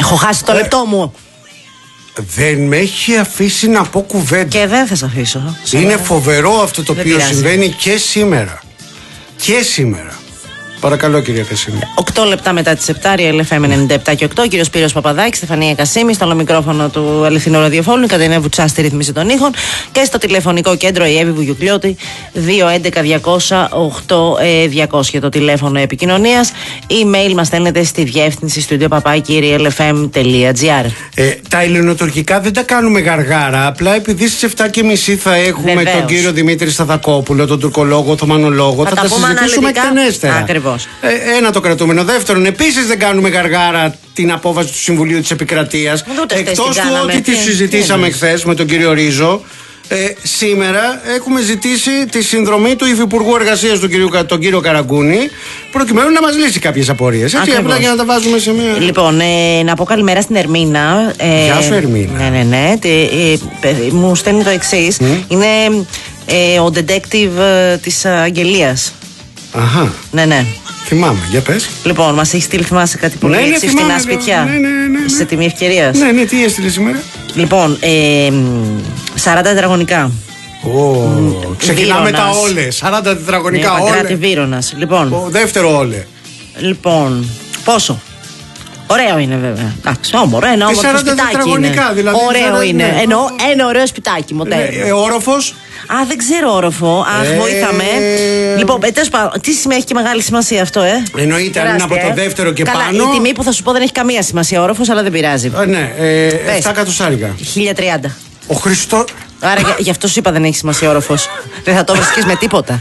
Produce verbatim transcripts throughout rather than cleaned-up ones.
Έχω χάσει το ε, λεπτό μου. Δεν με έχει αφήσει να πω κουβέντα. Και δεν θα σε αφήσω. Είναι φοβερό αυτό το δεν οποίο πειράζει. Συμβαίνει και σήμερα. Και σήμερα. Παρακαλώ, κυρία Κασίμη. οκτώ λεπτά μετά τις επτά, Real εφ εμ ενενήντα επτά και οκτώ. Κύριος Σπύρος Παπαδάκης, Στεφανία Κασίμη, στο άλλο μικρόφωνο του αληθινού ραδιοφώνου, η Κατερίνα Βουτσά στη ρύθμιση των ήχων και στο τηλεφωνικό κέντρο η Εύη Βουγιουκλιώτη, δύο έντεκα διακόσια οκτώ διακόσια το τηλέφωνο επικοινωνίας. Email μας στέλνετε στη διεύθυνση studio παπάκι real f m τελεία g r. Ε, τα ελληνοτουρκικά δεν τα κάνουμε γαργάρα. Απλά επειδή στις επτά και μισή θα έχουμε Βεβαίως. τον κύριο Δημήτρη Σταθακόπουλο, τον τουρκολόγο, θωμανολόγο. Θα, θα τα, τα συζητήσουμε εκτενέστερα. Ακριβώς. Ε, ένα το κρατούμενο. Δεύτερον, επίσης δεν κάνουμε γαργάρα την απόφαση του Συμβουλίου της Επικρατείας. Εκτός του ότι τη συζητήσαμε χθες με τον κύριο Ρίζο. Ε, σήμερα έχουμε ζητήσει τη συνδρομή του Υφυπουργού Εργασίας του κύριου, τον κύριο Καραγκούνη, προκειμένου να μας λύσει κάποιες απορίες. Έτσι, απλά για να τα βάζουμε σε μια. Λοιπόν, ε, να πω καλημέρα στην Ερμίνα. Ε, Γεια σου, Ερμίνα. Ναι, ναι, ναι. Ε, ε, μου στέλνει το εξής. Mm. Είναι ε, ο detective ε, της Αγγελίας. Αχα. Ναι, ναι. Θυμάμαι, για πες. Λοιπόν, μας έχει στείλει, θυμάσαι κάτι πολύ ναι, ναι, έτσι φθηνά σπιτιά. Ναι, ναι, ναι, ναι. Σε τιμή ευκαιρίας. Ναι, ναι, τι έστειλε σήμερα. Λοιπόν, ε, σαράντα τετραγωνικά. Oh, mm, ξεκινάμε τα όλε. σαράντα τετραγωνικά ναι, όλε. Παγκράτη Βύρωνας. Λοιπόν. Το δεύτερο όλε. Λοιπόν, πόσο. Ωραίο είναι βέβαια. Εντάξει, όμορφο, ένα όμορφο σπιτάκι είναι. Δηλαδή, ωραίο είναι. Ναι. Εννοώ ένα ωραίο σπιτάκι, μοντέρνο. Ε, όροφος. Α, δεν ξέρω όροφο. Αχ, ε... βοήθαμε. Λοιπόν, ε, τέλος πάντων, τι σημαίνει, έχει και μεγάλη σημασία αυτό, ε. Εννοείται, αν είναι από το δεύτερο και Καλά, πάνω. Η τιμή που θα σου πω δεν έχει καμία σημασία όροφος, αλλά δεν πειράζει. Ε, ναι, ε, επτά εκατοστάρικα. χίλια τριάντα. Ο Χριστό. Άρα γι' γι' αυτό σου είπα δεν έχει σημασία όροφος. Δεν θα το βρίσκεις με τίποτα.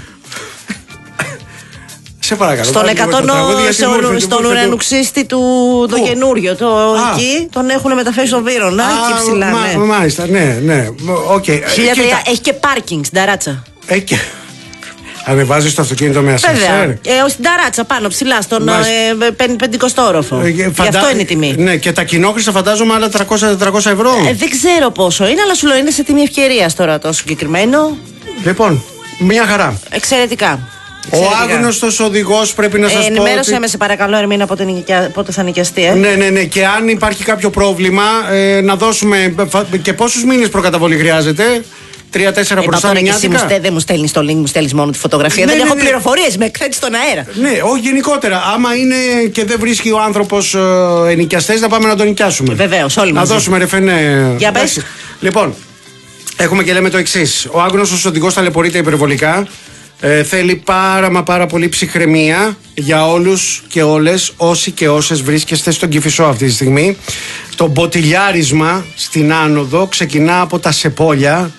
Σε παρακαλώ. Στον εκατό, στον ουρανουξύστη του το καινούριο. Το, εκεί τον έχουν μεταφέρει στον Βύρωνα. Εκεί ψηλά. Ναι. Μάλιστα, ναι, ναι. Okay. Έχει και πάρκινγκ στην ταράτσα. Έχει και. Ανεβάζει το αυτοκίνητο μέσα. Βέβαια. Ε, στην ταράτσα πάνω ψηλά, στον ε, πεντηκοστό όροφο. Ε, φαντα... Γι' αυτό είναι η τιμή. Ναι, και τα κοινόχρηστα φαντάζομαι άλλα τριακόσια τετρακόσια ευρώ. Ε, δεν ξέρω πόσο είναι, αλλά σου λέω είναι σε τιμή ευκαιρία τώρα το συγκεκριμένο. Λοιπόν, μια χαρά. Εξαιρετικά. Ο άγνωστος οδηγός πρέπει να σας ε, πω. Ενημέρωσέ ότι... με, σε παρακαλώ, Ερμίνα, πότε, νοικιά, πότε θα νοικιαστεί. Ε? Ναι, ναι, ναι. Και αν υπάρχει κάποιο πρόβλημα, ε, να δώσουμε. Και πόσους μήνες προκαταβολή χρειάζεται. Τρία-τέσσερα μπροστά. Τώρα εσύ μου στέ, δεν μου στέλνει το link, μου στέλνει μόνο τη φωτογραφία. Ναι, δεν ναι, έχω ναι. πληροφορίες, με εκθέτει στον αέρα. Ναι, όχι γενικότερα. Άμα είναι και δεν βρίσκει ο άνθρωπος ε, ενοικιαστές, να πάμε να τον νοικιάσουμε. Βεβαίως, όλοι να μαζί. Να δώσουμε ρεφενέ. Για πες. Λοιπόν, έχουμε και λέμε το εξής. Ο άγνωστος οδηγός ταλαιπωρείται υπερβολικά. Ε, θέλει πάρα μα πάρα πολύ ψυχραιμία για όλους και όλες όσοι και όσες βρίσκεστε στον Κηφισό αυτή τη στιγμή. Το μποτιλιάρισμα στην άνοδο ξεκινά από τα Σεπόλια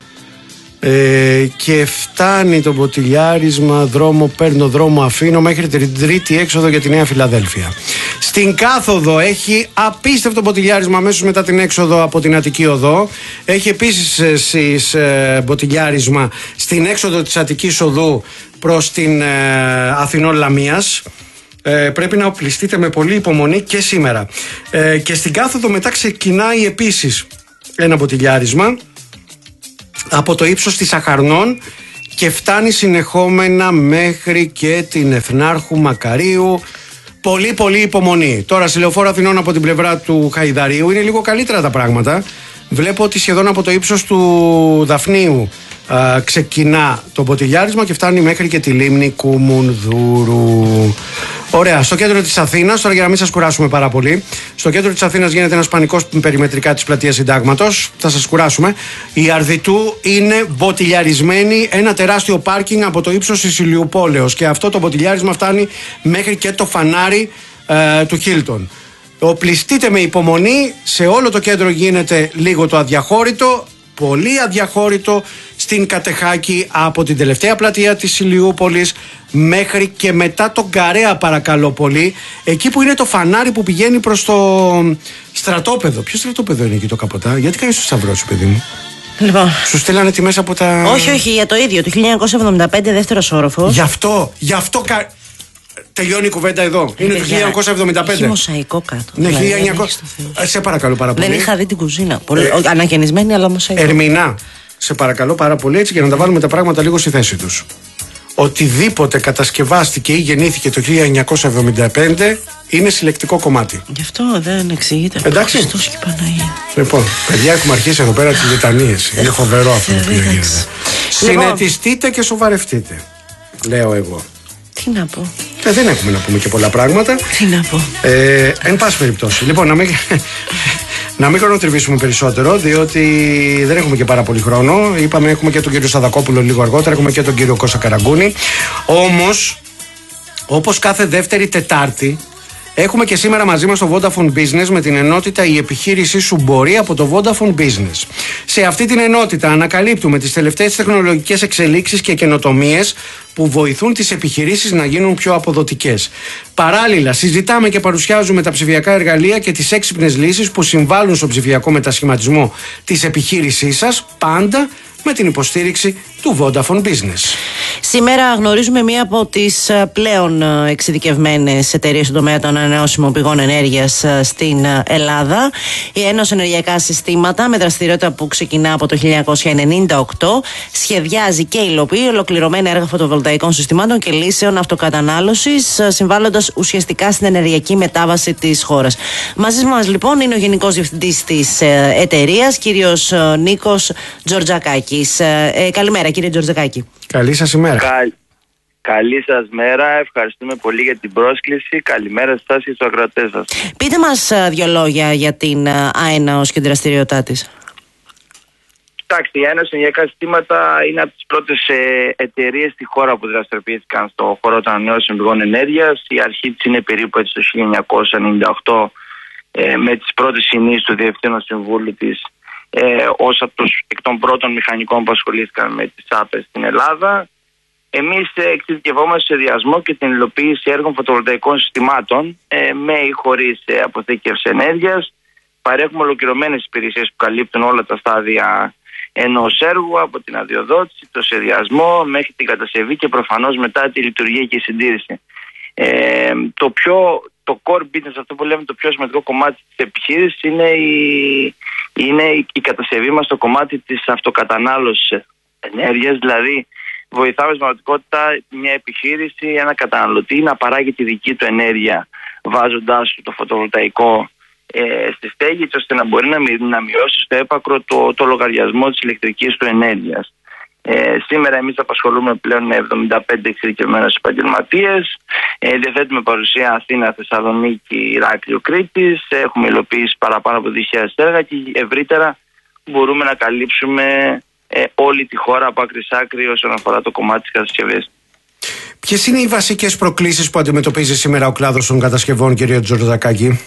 ε, και φτάνει το μποτιλιάρισμα, δρόμο παίρνω, δρόμο αφήνω μέχρι την τρίτη έξοδο για τη Νέα Φιλαδέλφια. Στην κάθοδο έχει απίστευτο μποτιλιάρισμα αμέσως μετά την έξοδο από την Αττική Οδό. Έχει επίσης ε, μποτιλιάρισμα στην έξοδο της Αττικής Οδού προς την ε, Αθηνών Λαμίας. Ε, πρέπει να οπλιστείτε με πολύ υπομονή και σήμερα. Ε, και στην κάθοδο μετά ξεκινάει επίσης ένα μποτιλιάρισμα από το ύψος της Αχαρνών και φτάνει συνεχόμενα μέχρι και την Εθνάρχου Μακαρίου. Πολύ πολύ υπομονή. Τώρα σε λεωφόρο Αθηνών από την πλευρά του Χαϊδαρίου είναι λίγο καλύτερα τα πράγματα. Βλέπω ότι σχεδόν από το ύψος του Δαφνίου α, ξεκινά το μποτιλιάρισμα και φτάνει μέχρι και τη λίμνη Κουμουνδούρου. Ωραία, στο κέντρο της Αθήνας, τώρα για να μην σας κουράσουμε πάρα πολύ, στο κέντρο της Αθήνας γίνεται ένας πανικός περιμετρικά της πλατείας Συντάγματος. Θα σας κουράσουμε. Η Αρδιτού είναι μποτιλιαρισμένη, ένα τεράστιο πάρκινγκ από το ύψος της Ηλιουπόλεως και αυτό το μποτιλιάρισμα φτάνει μέχρι και το φανάρι ε, του Χίλτον. Οπλιστείτε με υπομονή, σε όλο το κέντρο γίνεται λίγο το αδιαχώρητο, πολύ αδιαχώρητο στην Κατεχάκη από την τελευταία πλατεία της Ηλιούπολης μέχρι και μετά τον Καρέα, παρακαλώ πολύ, εκεί που είναι το φανάρι που πηγαίνει προς το στρατόπεδο. Ποιο στρατόπεδο είναι εκεί το Καποτά, γιατί κάνεις το σταυρό σου, παιδί μου? Λοιπόν. Σου στέλνανε τιμές από τα... Όχι, όχι, για το ίδιο, το χίλια εννιακόσια εβδομήντα πέντε δεύτερος όροφος. Γι' αυτό, γι' αυτό κα... τελειώνει η κουβέντα εδώ. Είναι το χίλια εννιακόσια εβδομήντα πέντε. Έχει μοσαϊκό κάτω. Ναι, χίλια εννιακόσια. Σε παρακαλώ πάρα πολύ. Δεν είχα δει την κουζίνα. Πολύ... Ε... Αναγεννισμένη, αλλά μοσαϊκό. Ερμηνά, σε παρακαλώ πάρα πολύ, έτσι για να τα βάλουμε τα πράγματα λίγο στη θέση τους. οτιδήποτε κατασκευάστηκε ή γεννήθηκε το χίλια εννιακόσια εβδομήντα πέντε είναι συλλεκτικό κομμάτι. Γι' αυτό δεν εξηγείται. Εντάξει. Χριστός και Παναγία. Λοιπόν, παιδιά, έχουμε αρχίσει εδώ πέρα τις λιτανίες. Είναι φοβερό αυτό που γίνεται. Συνετιστείτε και σοβαρευτείτε, λέω εγώ. Τι να πω. Ε, δεν έχουμε να πούμε και πολλά πράγματα. Τι να πω. Ε, εν πάση περιπτώσει. Λοιπόν, να μην, να μην χρονοτριβήσουμε περισσότερο, διότι δεν έχουμε και πάρα πολύ χρόνο. Είπαμε, έχουμε και τον κύριο Σαδακόπουλο λίγο αργότερα, έχουμε και τον κύριο Κώστα Καραγκούνη. Όμως, όπως κάθε δεύτερη Τετάρτη, έχουμε και σήμερα μαζί μας το Vodafone Business με την ενότητα «Η επιχείρησή σου μπορεί» από το Vodafone Business. Σε αυτή την ενότητα ανακαλύπτουμε τις τελευταίες τεχνολογικές εξελίξεις και καινοτομίες που βοηθούν τις επιχειρήσεις να γίνουν πιο αποδοτικές. Παράλληλα, συζητάμε και παρουσιάζουμε τα ψηφιακά εργαλεία και τις έξυπνες λύσεις που συμβάλλουν στον ψηφιακό μετασχηματισμό της επιχείρησής σας, πάντα με την υποστήριξη του Vodafone Business. Σήμερα γνωρίζουμε μία από τις πλέον εξειδικευμένες εταιρείες στον τομέα των ανανεώσιμων πηγών ενέργειας στην Ελλάδα. Η Ένωση Ενεργειακά Συστήματα, με δραστηριότητα που ξεκινά από το χίλια εννιακόσια ενενήντα οκτώ, σχεδιάζει και υλοποιεί ολοκληρωμένα έργα φωτοβολταϊκών συστημάτων και λύσεων αυτοκατανάλωσης, συμβάλλοντας ουσιαστικά στην ενεργειακή μετάβαση της χώρας. Μαζί μας λοιπόν είναι ο Γενικός Διευθυντής της εταιρείας, κύριος Νίκος Τζορτζακάκης. Ε, καλημέρα, κύριε Τζορτζακάκη. Καλή σας ημέρα. Κα... Καλή σας μέρα, ευχαριστούμε πολύ για την πρόσκληση. Καλημέρα σε εσάς και στους ακροατές σας. Πείτε μας δύο λόγια για την ΑΕΝΑΟΣ και την δραστηριότητά της. Εντάξει, η Ένωση Ενεργειακά Συστήματα είναι από τις πρώτες εταιρείες στη χώρα που δραστηριοποιήθηκαν στον χώρο των ανανεώσιμων πηγών ενέργειας. Η αρχή της είναι περίπου έτσι το χίλια εννιακόσια ενενήντα οκτώ, ε, με τις πρώτες συνήσεις του Διευθύνου Συμβούλου της, ε, ως από τους εκ των πρώτων μηχανικών που ασχολήθηκαν με τις άπες στην Ελλάδα. Εμείς εξειδικευόμαστε στο σχεδιασμό και την υλοποίηση έργων φωτοβολταϊκών συστημάτων, ε, με ή χωρίς ε, αποθήκευση ενέργειας. Παρέχουμε ολοκληρωμένες υπηρεσίες που καλύπτουν όλα τα στάδια ενός έργου, από την αδειοδότηση, το σχεδιασμό μέχρι την κατασκευή και προφανώς μετά τη λειτουργία και η συντήρηση. Ε, το, πιο, το core business, αυτό που λέμε το πιο σημαντικό κομμάτι της επιχείρησης, είναι η, είναι η κατασκευή μας στο κομμάτι της αυτοκατανάλωσης ενέργειας. Δηλαδή βοηθάμε στην πραγματικότητα μια επιχείρηση, ένα καταναλωτή να παράγει τη δική του ενέργεια βάζοντάς του το φωτοβολταϊκό ε, στη στέγη, έτσι ώστε να μπορεί να, μει, να μειώσει στο έπακρο το, το λογαριασμό της ηλεκτρικής του ενέργειας. Ε, σήμερα εμείς απασχολούμε πλέον με εβδομήντα πέντε εξειδικευμένους επαγγελματίες. Ε, διαθέτουμε παρουσία Αθήνα, Θεσσαλονίκη, Ηράκλειο, Κρήτης. Έχουμε υλοποιήσει παραπάνω από δύο χιλιάδες έργα και ευρύτερα μπορούμε να καλύψουμε ε, όλη τη χώρα από άκρη σ' άκρη όσον αφορά το κομμάτι της κατασκευής. Ποιες είναι οι βασικές προκλήσεις που αντιμετωπίζει σήμερα ο κλάδος των κατασκευών, κύριε Τζορτζακάκη?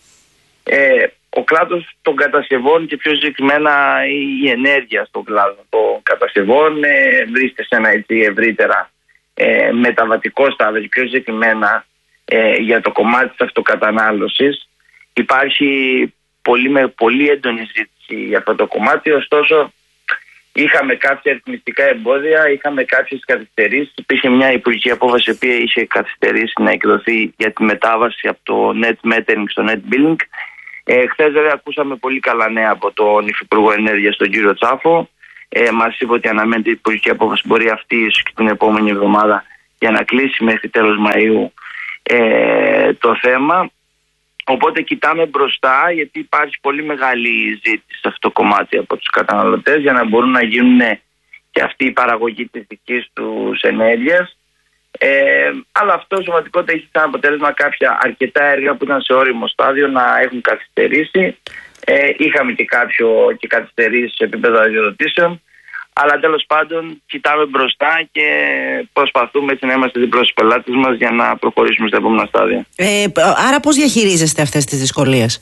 Ε, ο κλάδος των κατασκευών και πιο συγκεκριμένα η ενέργεια στον κλάδο των κατασκευών ε, βρίσκεται σε ένα έτσι ευρύτερα ε, μεταβατικό στάδιο και πιο συγκεκριμένα ε, για το κομμάτι της αυτοκατανάλωσης. Υπάρχει πολύ, με, πολύ έντονη ζήτηση για αυτό το κομμάτι, ωστόσο είχαμε κάποια αριθμιστικά εμπόδια, είχαμε κάποιες καθυστερήσεις. Υπήρχε μια υπουργική απόφαση η οποία είχε καθυστερήσει να εκδοθεί για τη μετάβαση από το net metering στο net billing. Ε, Χθες βέβαια ακούσαμε πολύ καλά νέα από τον Υφυπουργό Ενέργειας, τον κύριο Τσάφο. Ε, μας είπε ότι αναμένεται η υπουργική απόφαση, μπορεί αυτή ίσως και την επόμενη εβδομάδα, για να κλείσει μέχρι τέλος Μαΐου ε, το θέμα. Οπότε κοιτάμε μπροστά, γιατί υπάρχει πολύ μεγάλη ζήτηση σε αυτό το κομμάτι από τους καταναλωτές για να μπορούν να γίνουν και αυτή η παραγωγή της δικής τους ενέργειας. Ε, αλλά αυτό σωματικότητα έχει σαν αποτέλεσμα κάποια αρκετά έργα που ήταν σε όριμο στάδιο να έχουν καθυστερήσει. Ε, είχαμε και, κάποιο, και καθυστερήσεις σε επίπεδο αδειοδοτήσεων. Αλλά τέλος πάντων κοιτάμε μπροστά και προσπαθούμε έτσι να είμαστε δίπλα στους πελάτες μας για να προχωρήσουμε στα επόμενα στάδια. Ε, άρα πώς διαχειρίζεστε αυτές τις δυσκολίες?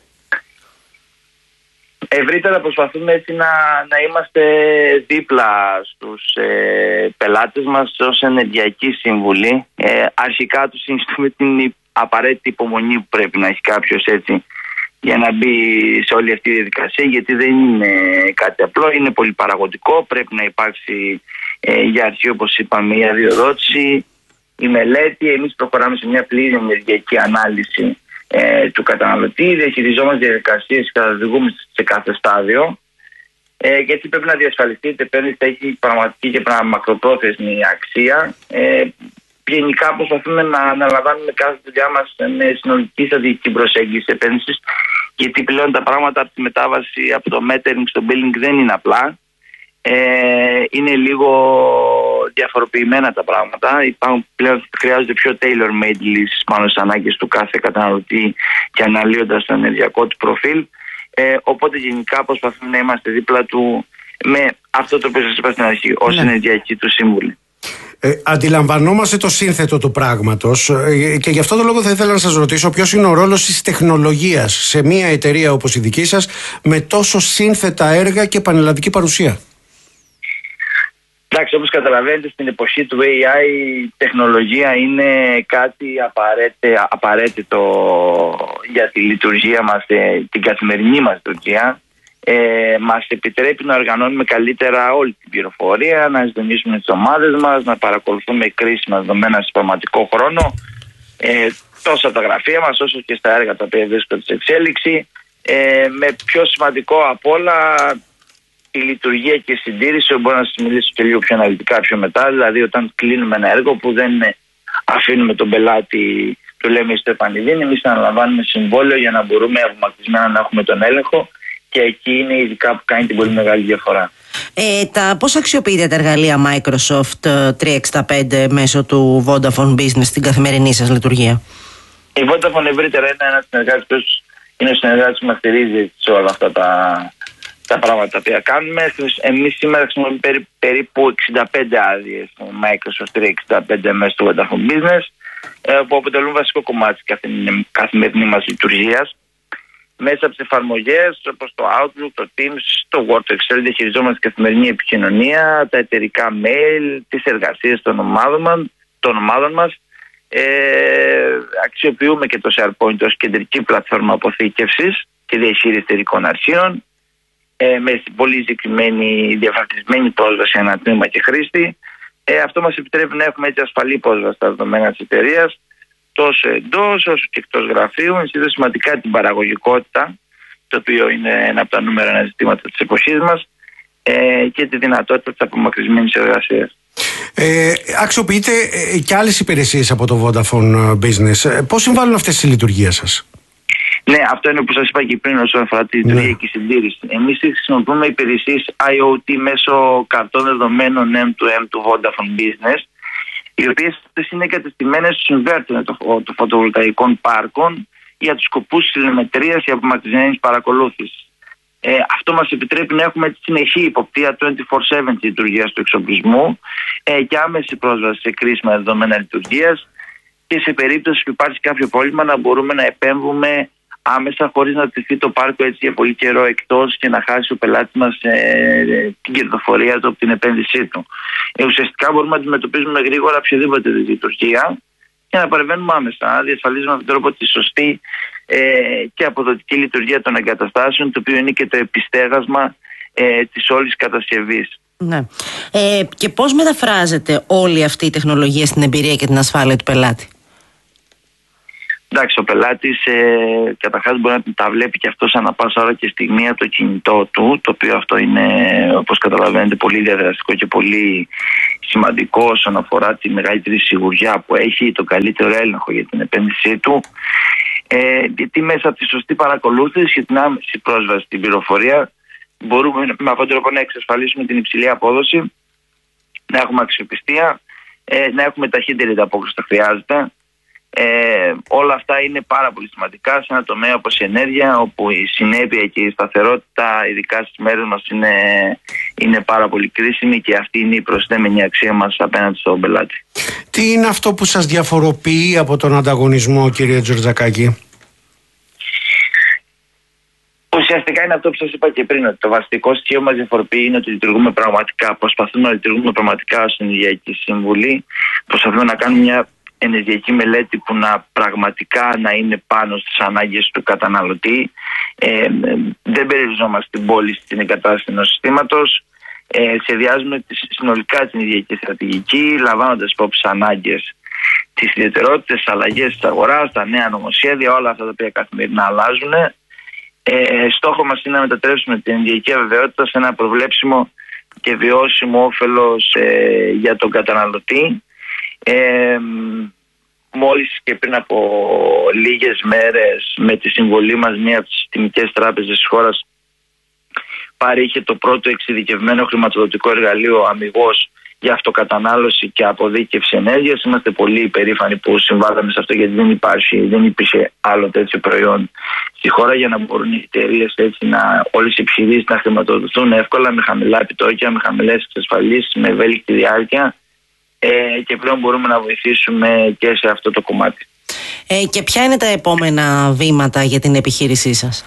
Ευρύτερα προσπαθούμε έτσι να, να είμαστε δίπλα στους ε, πελάτες μας ως ενεργειακή συμβουλή. Ε, αρχικά τους συνιστούμε την απαραίτητη υπομονή που πρέπει να έχει κάποιος έτσι για να μπει σε όλη αυτή τη διαδικασία, γιατί δεν είναι κάτι απλό, είναι πολύ παραγωγικό. Πρέπει να υπάρξει ε, για αρχή, όπως είπαμε, η αδειοδότηση, η μελέτη. Εμείς προχωράμε σε μια πλήρη ενεργειακή ανάλυση ε, του καταναλωτή, διαχειριζόμαστε διαδικασίες και καταδηγούμε σε κάθε στάδιο. Ε, και έτσι πρέπει να διασφαλιστεί ότι η επένδυση θα έχει πραγματική και μακροπρόθεσμη αξία. Ε, γενικά προσπαθούμε να αναλαμβάνουμε κάθε δουλειά μας με συνολική στρατηγική προσέγγιση επένδυσης, γιατί πλέον τα πράγματα από τη μετάβαση από το metering στο billing δεν είναι απλά. Ε, είναι λίγο διαφοροποιημένα τα πράγματα. Υπάρχουν, πλέον χρειάζονται πιο tailor-made λύσεις πάνω στις ανάγκες του κάθε καταναλωτή και αναλύοντας το ενεργειακό του προφίλ. Ε, οπότε γενικά προσπαθούμε να είμαστε δίπλα του με αυτό το οποίο σας είπα στην αρχή, ως ναι. ενεργειακή του σύμβουλη. Ε, αντιλαμβανόμαστε το σύνθετο του πράγματος ε, και γι' αυτό το λόγο θα ήθελα να σας ρωτήσω ποιος είναι ο ρόλος της τεχνολογίας σε μια εταιρεία όπως η δική σας με τόσο σύνθετα έργα και πανελλαδική παρουσία. Εντάξει, όπως καταλαβαίνετε, στην εποχή του έι άι η τεχνολογία είναι κάτι απαραίτητο, απαραίτητο για τη λειτουργία μας, την καθημερινή μας λειτουργία. Ε, μας επιτρέπει να οργανώνουμε καλύτερα όλη την πληροφορία, να συντονίσουμε τις ομάδες μας, να παρακολουθούμε κρίσιμα δεδομένα σε πραγματικό χρόνο, ε, τόσο από τα γραφεία μας όσο και στα έργα τα οποία βρίσκονται σε εξέλιξη. Ε, με πιο σημαντικό απ' όλα η λειτουργία και η συντήρηση, μπορώ να σας μιλήσω και λίγο πιο αναλυτικά πιο μετά. Δηλαδή, όταν κλείνουμε ένα έργο που δεν αφήνουμε τον πελάτη, του λέμε στο επανειδήν, εμείς αναλαμβάνουμε συμβόλαιο για να μπορούμε απομακρυσμένα να έχουμε τον έλεγχο, και εκεί είναι ειδικά που κάνει την πολύ μεγάλη διαφορά. Ε, τα, πώς αξιοποιείτε τα εργαλεία Microsoft τριακόσια εξήντα πέντε μέσω του Vodafone Business στην καθημερινή σας λειτουργία? Η Vodafone ευρύτερα είναι ένας συνεργάτης που είναι ο συνεργάτης που μας στηρίζει σε όλα αυτά τα, τα πράγματα τα οποία κάνουμε. Εμείς σήμερα χρησιμοποιούμε περί, περίπου εξήντα πέντε άδειες Microsoft τριακόσια εξήντα πέντε μέσω του Vodafone Business, που αποτελούν βασικό κομμάτι της καθημερινή μας λειτουργίας. Μέσα από τις εφαρμογές όπως το Outlook, το Teams, το Word, το Excel διαχειριζόμαστε την καθημερινή επικοινωνία, τα εταιρικά mail, τις εργασίες των ομάδων μας. Των ομάδων μας. Ε, αξιοποιούμε και το SharePoint ως κεντρική πλατφόρμα αποθήκευσης και διαχείρισης εταιρικών αρχείων, ε, με πολύ συγκεκριμένη διαφορετισμένη πρόσβαση ανά τμήμα και χρήστη. Ε, αυτό μας επιτρέπει να έχουμε έτσι ασφαλή πρόσβαση στα δεδομένα της εταιρείας, τόσο εντός όσο και εκτός γραφείου. Ενισχύει σημαντικά την παραγωγικότητα, το οποίο είναι ένα από τα νούμερα ένα ζητήματα της εποχής μας, ε, και τη δυνατότητα της απομακρυσμένης εργασίας. Ε, αξιοποιείτε ε, και άλλες υπηρεσίες από το Vodafone Business. Ε, πώς συμβάλλουν αυτές στη λειτουργία σας? Ναι, αυτό είναι που σας είπα και πριν όσον αφορά τη λειτουργία ναι. και συντήρηση. Εμείς χρησιμοποιούμε υπηρεσίες άι ο τι μέσω καρτών δεδομένων εμ τού εμ του Vodafone Business, οι οποίες είναι εγκατεστημένες στους inverter των φωτοβολταϊκών πάρκων για τους σκοπούς τηλεμετρίας ή απομακρυσμένης παρακολούθησης. Ε, αυτό μας επιτρέπει να έχουμε τη συνεχή υποπτία είκοσι τέσσερα επτά της λειτουργίας του εξοπλισμού, ε, και άμεση πρόσβαση σε κρίσιμα δεδομένα λειτουργίας, και σε περίπτωση που υπάρχει κάποιο πρόβλημα να μπορούμε να επέμβουμε άμεσα χωρίς να τεθεί το πάρκο έτσι για πολύ καιρό εκτός και να χάσει ο πελάτης μας ε, την κερδοφορία του από την επένδυσή του. Ε, ουσιαστικά μπορούμε να αντιμετωπίζουμε γρήγορα οποιαδήποτε λειτουργία και να παρεμβαίνουμε άμεσα, να διασφαλίζουμε με αυτόν τον τρόπο τη σωστή ε, και αποδοτική λειτουργία των εγκαταστάσεων, το οποίο είναι και το επιστέγασμα ε, της όλης κατασκευής. Ναι. Ε, και πώς μεταφράζεται όλη αυτή η τεχνολογία στην εμπειρία και την ασφάλεια του πελάτη? Εντάξει, ο πελάτης ε, καταρχάς μπορεί να τα βλέπει και αυτός ανά πάσα ώρα και στιγμή από το κινητό του, το οποίο αυτό είναι, όπως καταλαβαίνετε, πολύ διαδραστικό και πολύ σημαντικό όσον αφορά τη μεγαλύτερη σιγουριά που έχει, τον καλύτερο έλεγχο για την επένδυσή του, ε, γιατί μέσα από τη σωστή παρακολούθηση και την άμεση πρόσβαση στην πληροφορία μπορούμε με αυτόν τον τρόπο να εξασφαλίσουμε την υψηλή απόδοση, να έχουμε αξιοπιστία, ε, να έχουμε ταχύτερη ανταπόκριση που χρειάζεται. Ε, όλα αυτά είναι πάρα πολύ σημαντικά σε ένα τομέα όπως η ενέργεια, όπου η συνέπεια και η σταθερότητα, ειδικά στις μέρες μας, είναι, είναι πάρα πολύ κρίσιμη, και αυτή είναι η προσθέμενη αξία μας απέναντι στον πελάτη. Τι είναι αυτό που σας διαφοροποιεί από τον ανταγωνισμό, κύριε Τζορτζακάκη? Ουσιαστικά είναι αυτό που σας είπα και πριν, ότι το βασικό στοιχείο μας διαφοροποιεί είναι ότι λειτουργούμε πραγματικά, προσπαθούμε να λειτουργούμε πραγματικά ως ενεργειακή συμβουλή, προσπαθούμε να κάνουμε μια ενεργειακή μελέτη που να πραγματικά να είναι πάνω στις ανάγκες του καταναλωτή. Ε, δεν περιοριζόμαστε στην πώληση, στην εγκατάσταση ενός συστήματος. Ε, σχεδιάζουμε συνολικά την ενεργειακή στρατηγική, λαμβάνοντας υπόψη ανάγκες, τις ιδιαιτερότητες, τις αλλαγές της αγοράς, τα νέα νομοσχέδια, όλα αυτά τα οποία καθημερινά αλλάζουν. Ε, στόχο μας είναι να μετατρέψουμε την ενεργειακή αβεβαιότητα σε ένα προβλέψιμο και βιώσιμο όφελος ε, για τον καταναλωτή. Ε, μόλις και πριν από λίγες μέρες, με τη συμβολή μας, μία από τις συστημικές τράπεζες της χώρας παρήχε το πρώτο εξειδικευμένο χρηματοδοτικό εργαλείο αμιγώς για αυτοκατανάλωση και αποδίκευση ενέργειας. Είμαστε πολύ υπερήφανοι που συμβάλαμε σε αυτό, γιατί δεν υπάρχει, δεν υπήρχε άλλο τέτοιο προϊόν στη χώρα, για να μπορούν οι εταιρείες έτσι, να, όλες οι επιχειρήσεις να χρηματοδοτηθούν εύκολα, με χαμηλά επιτόκια, με χαμηλές εξασφαλίσεις, με ευέλικτη διάρκεια, ε, και πλέον μπορούμε να βοηθήσουμε και σε αυτό το κομμάτι. Ε, και ποια είναι τα επόμενα βήματα για την επιχείρησή σας?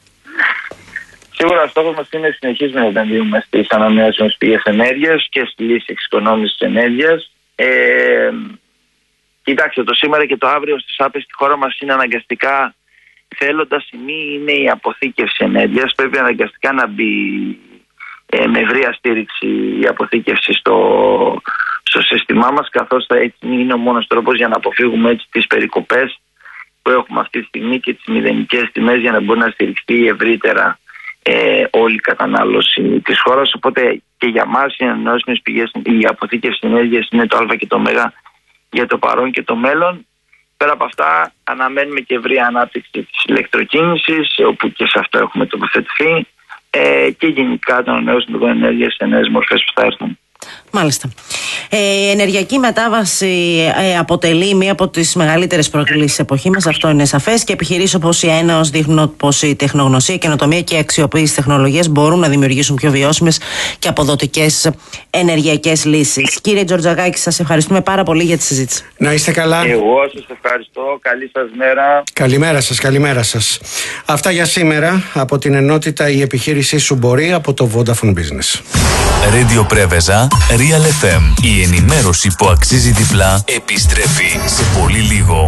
Σίγουρα ο στόχος μας είναι να συνεχίσουμε να επενδύουμε στις ανανεώσιμες πηγές ενέργειας και στη λύση εξοικονόμησης ενέργειας. Ε, κοιτάξτε, το σήμερα και το αύριο στις άπες στη χώρα μας είναι αναγκαστικά, θέλοντας ή μη, είναι η αποθήκευση ενέργειας. Πρέπει αναγκαστικά να μπει ε, με ευρεία στήριξη η αποθήκευση στο, στο σύστημά μας, καθώς θα έτσι είναι ο μόνος τρόπος για να αποφύγουμε έτσι τις περικοπές που έχουμε αυτή τη στιγμή και τις μηδενικές τιμές, για να μπορεί να στηριχθεί ευρύτερα Ε, όλη η κατανάλωση της χώρας. Οπότε και για μας οι ανανεώσιμες πηγές, η αποθήκευση ενέργειας είναι το α και το ω για το παρόν και το μέλλον. Πέρα από αυτά, αναμένουμε και ευρεία ανάπτυξη της ηλεκτροκίνησης, όπου και σε αυτό έχουμε τοποθετηθεί, ε, και γενικά των ανανεώσιμων πηγών ενέργειας σε νέες μορφές που θα έρθουν. Μάλιστα. Ε, η ενεργειακή μετάβαση ε, αποτελεί μία από τις μεγαλύτερες προκλήσεις της εποχής μας, αυτό είναι σαφές, και επιχειρήσεις όπως η ΕΝΕΟΣ δείχνουν πως η τεχνογνωσία, η καινοτομία και η αξιοποίηση τεχνολογίας μπορούν να δημιουργήσουν πιο βιώσιμες και αποδοτικές ενεργειακές λύσεις. Κύριε Τζορτζαγάκη, σας ευχαριστούμε πάρα πολύ για τη συζήτηση. Να είστε καλά. Εγώ σας ευχαριστώ. Καλή σας μέρα. Καλημέρα σας, καλημέρα σας. Αυτά για σήμερα από την ενότητα «Η επιχείρησή σου μπορεί» από το Vodafone Business. Radio Πρέβεζα, Real εφ εμ. Η ενημέρωση που αξίζει διπλά επιστρέφει σε πολύ λίγο.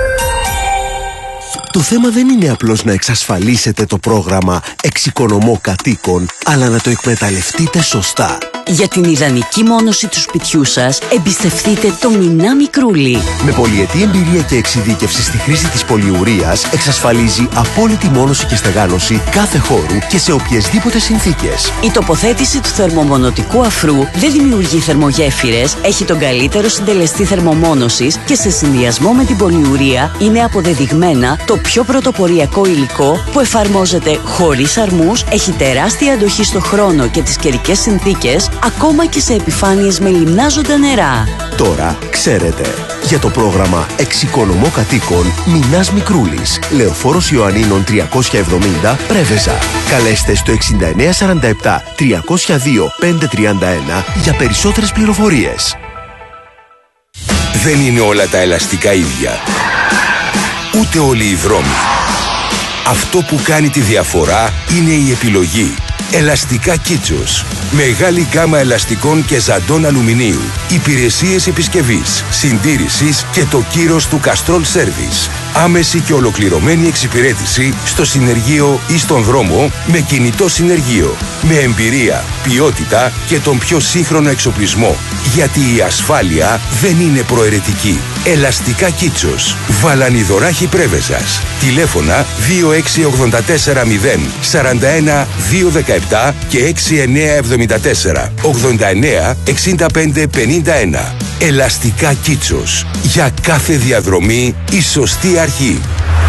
Το θέμα δεν είναι απλώς να εξασφαλίσετε το πρόγραμμα Εξοικονομώ Κατοίκων, αλλά να το εκμεταλλευτείτε σωστά. Για την ιδανική μόνωση του σπιτιού σας, εμπιστευτείτε το Μινά Μικρούλι. Με πολυετή εμπειρία και εξειδίκευση στη χρήση της πολυουρίας, εξασφαλίζει απόλυτη μόνωση και στεγάνωση κάθε χώρου και σε οποιασδήποτε συνθήκες. Η τοποθέτηση του θερμομονωτικού αφρού δεν δημιουργεί θερμογέφυρες, έχει τον καλύτερο συντελεστή θερμομόνωσης και σε συνδυασμό με την πολυουρία είναι αποδεδειγμένα το πιο πρωτοποριακό υλικό που εφαρμόζεται χωρίς αρμούς, έχει τεράστια αντοχή στο χρόνο και τις καιρικές συνθήκες, ακόμα και σε επιφάνειες με λιμνάζοντα νερά. Τώρα ξέρετε. Για το πρόγραμμα Εξοικονομώ Κατοίκων, Μινάς Μικρούλης, Λεωφόρος Ιωαννίνων τριακόσια εβδομήντα, Πρέβεζα. Καλέστε στο εξήντα εννέα σαράντα επτά τριακόσια δύο πεντακόσια τριάντα ένα για περισσότερες πληροφορίες. Δεν είναι όλα τα ελαστικά ίδια. Ούτε όλοι οι δρόμοι. Αυτό που κάνει τη διαφορά είναι η επιλογή. Ελαστικά Κίτσος. Μεγάλη γκάμα ελαστικών και ζαντών αλουμινίου. Υπηρεσίες επισκευής, συντήρησης και το κύρος του Castrol Service. Άμεση και ολοκληρωμένη εξυπηρέτηση στο συνεργείο ή στον δρόμο με κινητό συνεργείο. Με εμπειρία, ποιότητα και τον πιο σύγχρονο εξοπλισμό. Γιατί η ασφάλεια δεν είναι προαιρετική. Ελαστικά Κίτσος. Βαλανιδωράχη Πρέβεζας. Τηλέφωνα δύο έξι ογδόντα τέσσερα μηδέν σαράντα ένα δύο δεκαεπτά και έξι εννέα εβδομήντα τέσσερα ογδόντα εννέα εξήντα πέντε πενήντα ένα. Ελαστικά Κίτσος. Για κάθε διαδρομή η σωστή αρχή.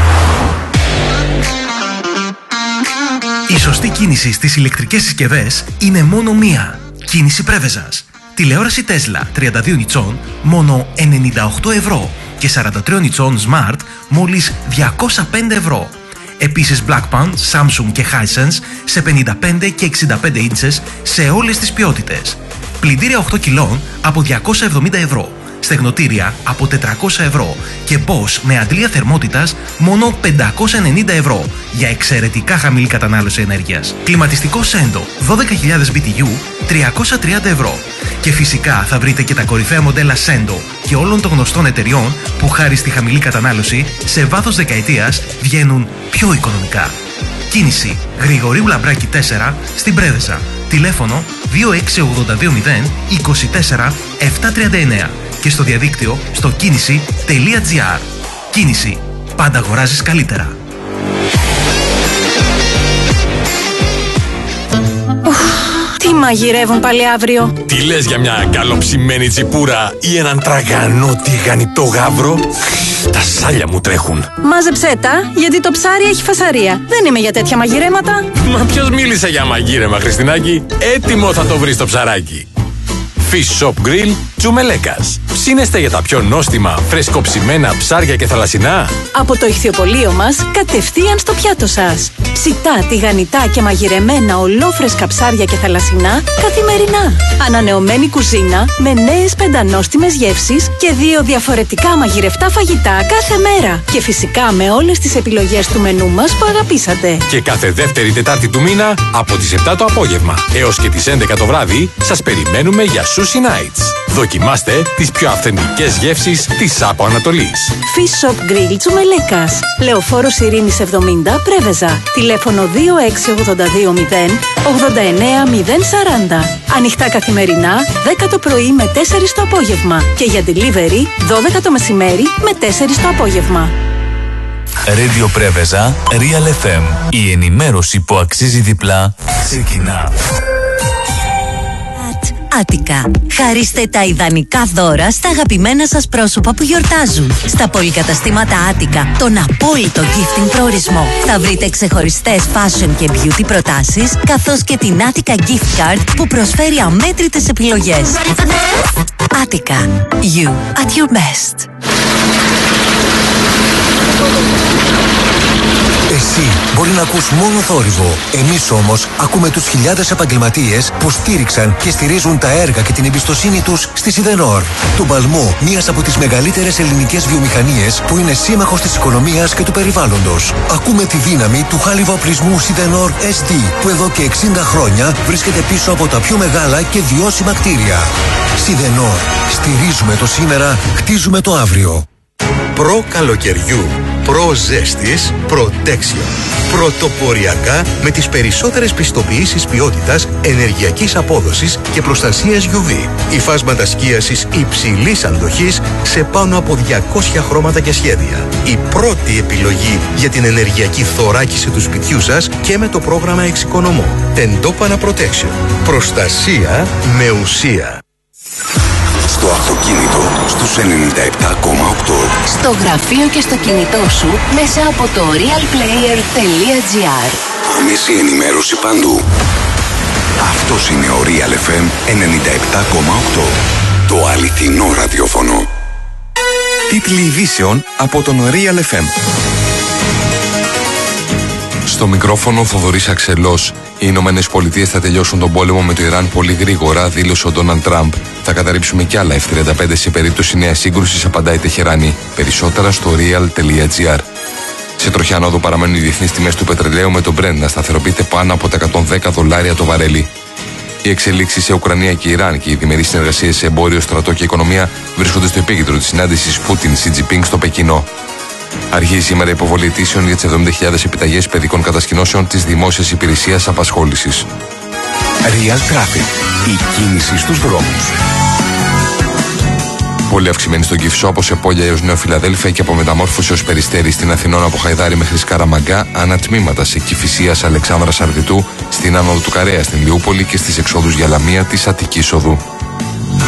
Η σωστή κίνηση στις ηλεκτρικές συσκευές είναι μόνο μία. Κίνηση Πρέβεζας. Τηλεόραση Tesla τριάντα δύο ιντσών μόνο ενενήντα οκτώ ευρώ και σαράντα τρία ιντσών Smart μόλις διακόσια πέντε ευρώ. Επίσης Blackpan, Samsung και Hisense σε πενήντα πέντε και εξήντα πέντε ίντσες σε όλες τις ποιότητες. Πλυντήρια οκτώ κιλών από διακόσια εβδομήντα ευρώ. Στεγνοτήρια από τετρακόσια ευρώ και Bosch με αντλία θερμότητας μόνο πεντακόσια ενενήντα ευρώ για εξαιρετικά χαμηλή κατανάλωση ενέργειας. Κλιματιστικό Sendo δώδεκα χιλιάδες μπι τι γιου τριακόσια τριάντα ευρώ. Και φυσικά θα βρείτε και τα κορυφαία μοντέλα Sendo και όλων των γνωστών εταιριών που χάρη στη χαμηλή κατανάλωση σε βάθος δεκαετίας βγαίνουν πιο οικονομικά. Κίνηση Γρηγορίου Λαμπράκη τέσσερα στην Πρέβεζα. Τηλέφωνο δύο έξι ογδόντα δύο μηδέν είκοσι τέσσερα επτακόσια τριάντα εννέα και στο διαδίκτυο στο κίνηση τελεία τζι άρ. Κίνηση. Πάντα αγοράζεις καλύτερα. μαγειρεύουν πάλι αύριο? Τι λες για μια καλοψημένη τσιπούρα ή έναν τραγανό τηγανιτό γάβρο? Τα σάλια μου τρέχουν. Μάζεψέ τα, γιατί το ψάρι έχει φασαρία. Δεν είμαι για τέτοια μαγειρέματα. Μα ποιος μίλησε για μαγείρεμα, Χριστινάκη? Έτοιμο θα το βρεις το ψαράκι. Fish Shop Grill Τσουμελέκας. Ψήνεστε για τα πιο νόστιμα, φρεσκοψημένα ψάρια και θαλασσινά? Από το ηχθιοπωλείο μας, κατευθείαν στο πιάτο σας. Ψητά, τηγανιτά και μαγειρεμένα ολόφρεσκα ψάρια και θαλασσινά καθημερινά. Ανανεωμένη κουζίνα με νέες πεντανόστιμες γεύσεις και δύο διαφορετικά μαγειρευτά φαγητά κάθε μέρα. Και φυσικά με όλες τις επιλογές του μενού μας που αγαπήσατε. Και κάθε δεύτερη Τετάρτη του μήνα από τις επτά το απόγευμα έως και τις έντεκα το βράδυ σας περιμένουμε για Sushi Nights. Δοκιμάστε τις πιο αυθεντικές γεύσεις της Άπο Ανατολής. Fish Shop Grill Τσουμελέκας. Λεωφόρος Ειρήνης εβδομήντα, Πρέβεζα. Τηλέφωνο δύο έξι ογδόντα δύο μηδέν ογδόντα εννέα μηδέν σαράντα. Ανοιχτά καθημερινά, δέκα το πρωί με τέσσερις το απόγευμα. Και για delivery, δώδεκα το μεσημέρι με τέσσερις το απόγευμα. Radio Πρέβεζα, Real εφ εμ. Η ενημέρωση που αξίζει διπλά ξεκινά. Άτικα. Χαρίστε τα ιδανικά δώρα στα αγαπημένα σας πρόσωπα που γιορτάζουν. Στα πολυκαταστήματα Άτικα, τον απόλυτο gifting προορισμό. Θα βρείτε ξεχωριστές fashion και beauty προτάσεις, καθώς και την Άτικα Gift Card που προσφέρει αμέτρητες επιλογές. Άτικα. You at your best. Εσύ μπορεί να ακούς μόνο θόρυβο. Εμείς όμως ακούμε τους χιλιάδες επαγγελματίες που στήριξαν και στηρίζουν τα έργα και την εμπιστοσύνη τους στη Σιδενόρ. Τον παλμό, μίας από τις μεγαλύτερες ελληνικές βιομηχανίες που είναι σύμμαχος της οικονομίας και του περιβάλλοντος. Ακούμε τη δύναμη του χάλιβα-οπλισμού Σιδενόρ ες ντι που εδώ και εξήντα χρόνια βρίσκεται πίσω από τα πιο μεγάλα και βιώσιμα κτίρια. Σιδενόρ. Στηρίζουμε το σήμερα, χτίζουμε το αύριο. Προ καλοκαιριού, προ ζέστης, Protection. Πρωτοποριακά με τις περισσότερες πιστοποιήσεις ποιότητας, ενεργειακής απόδοσης και προστασίας γιου βι. Υφάσματα σκίασης υψηλής αντοχής σε πάνω από διακόσια χρώματα και σχέδια. Η πρώτη επιλογή για την ενεργειακή θωράκιση του σπιτιού σας και με το πρόγραμμα Εξοικονομώ. Τεντόπανα Protection. Προστασία με ουσία. Στο αυτοκίνητο στους ενενήντα επτά κόμμα οκτώ. Στο γραφείο και στο κινητό σου μέσα από το real player τελεία τζι άρ. Άμεση ενημέρωση παντού. Αυτός είναι ο Real εφ εμ ενενήντα επτά κόμμα οκτώ. Το αληθινό ραδιόφωνο. Τίτλοι ειδήσεων από τον Real εφ εμ. Στο μικρόφωνο Θοδωρής Αξελός. Οι Ηνωμένες Πολιτείες θα τελειώσουν τον πόλεμο με το Ιράν πολύ γρήγορα, δήλωσε ο Ντόναλντ Τραμπ. Θα καταρρύψουμε κι άλλα εφ τριάντα πέντε σε περίπτωση νέας σύγκρουσης, απαντάει η Τεχεράνη. Περισσότερα στο real τελεία τζι άρ. Σε τροχιά ανόδου παραμένουν οι διεθνείς τιμές του πετρελαίου με το Brent να σταθεροποιείται πάνω από τα εκατόν δέκα δολάρια το βαρέλι. Οι εξελίξεις σε Ουκρανία και Ιράν και οι διμερείς συνεργασίες σε εμπόριο, στρατό και οικονομία βρίσκονται στο επίκεντρο της συνάντησης Πούτιν-Σι Τζινπίνγκ στο Πεκίνο. Αρχίζει σήμερα η υποβολή αιτήσεων για τις εβδομήντα χιλιάδες επιταγές παιδικών κατασκηνώσεων της Δημόσιας Υπηρεσίας Απασχόλησης. Real Traffic. Η κίνηση στους δρόμους. Πολύ αυξημένη στον Κυφσό από Σεπόλια έως Νέο Φιλαδέλφια και από Μεταμόρφωση ως Περιστέρη στην Αθηνών από Χαϊδάρη μέχρι Σκαραμαγκά, ανατμήματα σε Κηφισίας Αλεξάνδρας Αρδιτού, στην άνοδο του Καρέα στην Λιούπολη και στις εξόδους για Λαμία της Αττικής Οδού.